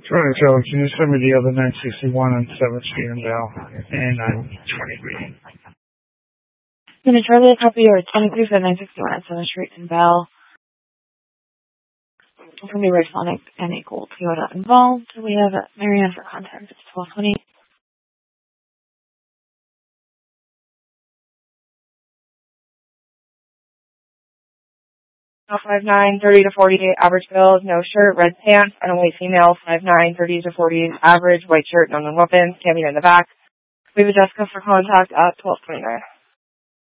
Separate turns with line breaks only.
Trying to tell, can you send me the other 961 on 7th Street in Bell and on 23?
I'm going to try to copy your 23 for 961 on 7th Street in Bell. From the Sonic and a gold Toyota involved. We have Marianne for contact. It's 1220.
5'9", 30 to 48 average build, no shirt, red pants, unweight female, 5'9", 30 to 48 average, white shirt, no weapons, camping in the back. We have a Jessica for contact at 1229.